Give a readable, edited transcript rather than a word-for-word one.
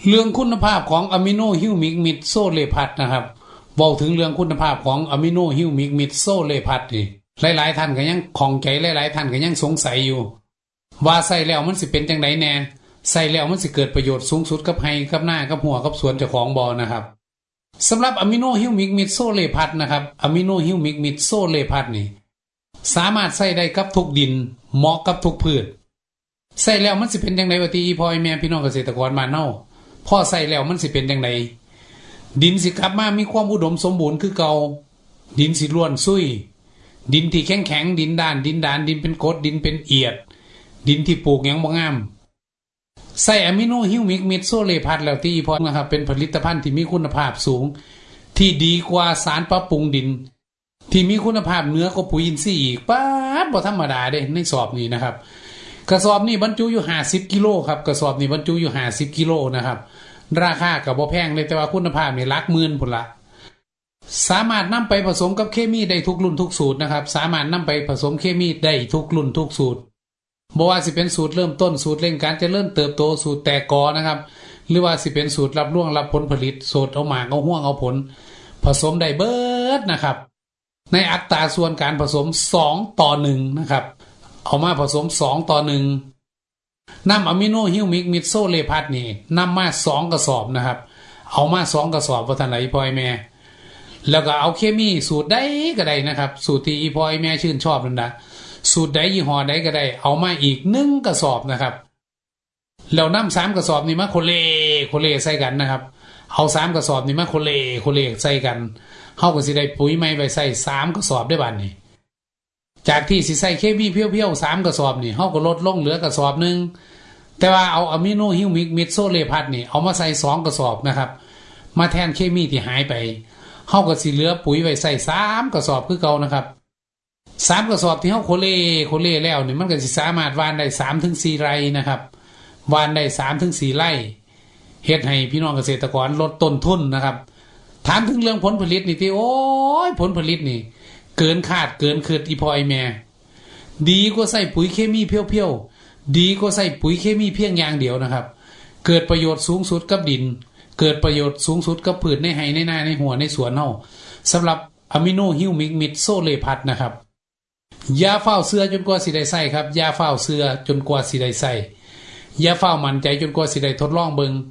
เรื่องคุณภาพของอะมิโนฮิวมิกมิดโซเลพัดนะครับเว้าถึงเรื่องคุณภาพของอะมิโนฮิวมิกมิดโซเลพัดนี่หลายๆท่านก็ยังข้องใจหลายๆท่านก็ยังสงสัยอยู่ว่าใส่แล้วมันสิเป็นจังไดแน่ใส่แล้วมันสิเกิดประโยชน์สูงสุดกับไร่กับนากับหัวกับสวนเจ้าของบ่นะครับสำหรับอะมิโนฮิวมิกมิดโซเลพัดนะครับอะมิโนฮิวมิกมิดโซเลพัดนี่สามารถใส่ได้กับทุกดินเหมาะกับทุกพืชใส่แล้วมันสิเป็นจังได๋ว่าติพ่อแม่พี่น้องเกษตรกรบ้านเฮาพอใส่แล้วมันสิเป็นจังไดดินสิกลับมามีความอุดมสมบูรณ์คือเก่าดินสิร่วนซุยดินที่แข็งๆดินด้านดินเป็นกรดดินเป็นเอียดดินที่ปลูกหยังบ่งามใส่อะมิโนฮิวมิกมิดโซเลพัดแล้วที่พอนะครับเป็นผลิตภัณฑ์ที่มีคุณภาพสูงที่ดีกว่าสารปรับปรุงดินที่มีคุณภาพเหนือกว่าปุ๋ยอินทรีย์อีกป๊าดบ่ธรรมดาเด้ในสอบนี้นะครับกระสอบนี้บรรจุอยู่50กิโลครับกระสอบนี้บรรจุอยู่50กิโลนะครับราคาก็บ่แพงเลยแต่ว่าคุณภาพนี่หลักหมื่นพุ่นละสามารถนำไปผสมกับเคมีได้ทุกรุ่นทุกสูตรนะครับสามารถนำไปผสมเคมีได้ทุกรุ่นทุกสูตรบ่ว่าสิเป็นสูตรเริ่มต้นสูตรเร่งการเจริญเติบโตสูตรแตกกอนะครับหรือว่าสิเป็นสูตรรับร่วงรับผลผลิตสูตรเอาหมากเอาห่วงเอาผลผสมได้เบิดนะครับในอัตราส่วนการผสม2:1นะครับเอามาผสม2:1นำอะมิโนฮิวมิกมิดโซเลพัดนี่นำมา2กระสอบนะครับเอามา2กระสอบว่าท่านไหนพ่อแม่แล้วก็เอาเคมีสูตรใดก็ได้นะครับสูตรที่พ่อแม่ชื่นชอบนั่นนะสูตรใดยี่ห้อใดก็ได้เอามาอีก1กระสอบนะครับแล้วนำ3กระสอบนี่มาโคเลใส่กันนะครับเอา3กระสอบนี่มาโคเลใส่กันเฮาก็สิได้ปุ๋ยใหม่ไปใส่3กระสอบได้บัดนี้จากที่สิใส่เคมีเพียวๆ3กระสอบนี่เฮาก็ลดลงเหลือกระสอบนึงแต่ว่าเอาอะมิโนฮิวมิกมิดโซเลพัดนี่เอามาใส่2กระสอบนะครับมาแทนเคมีที่หายไปเฮาก็สิเหลือปุ๋ยไว้ใส่3กระสอบคือเก่านะครับ3กระสอบที่เฮาโคเลแล้วนี่มันก็สิสามารถหว่านได้ 3-4 ไร่นะครับหว่านได้ 3-4 ไร่เฮ็ดให้พี่น้องเกษตรกรลดต้นทุนนะครับถามถึงเรื่องผลผลิตนี่ที่โอ้ยผลผลิตนี่เกินคาดเกินคิดอีพ่อไอ้แม่ดีกว่าใส่ปุ๋ยเคมีเพียวๆดีกว่าใส่ปุ๋ยเคมีเพียงอย่างเดียวนะครับเกิดประโยชน์สูงสุดกับดินเกิดประโยชน์สูงสุดกับพืชในไร่ในนาในหัวในสวนเฮาสำหรับอะมิโนฮิวมิกมิดโซเลพัดนะครับอย่าเฝ้าเสื้อจนกว่าสิได้ใส่ครับอย่าเฝ้าเสื้อจนกว่าสิได้ใส่อย่าเฝ้ามั่นใจจนกว่าสิได้ทดลองเบิ่ง